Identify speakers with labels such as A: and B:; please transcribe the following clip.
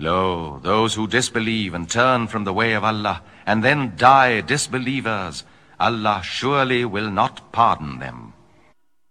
A: Lo, those who disbelieve and turn from the way of Allah, and then die disbelievers, Allah surely will not pardon them.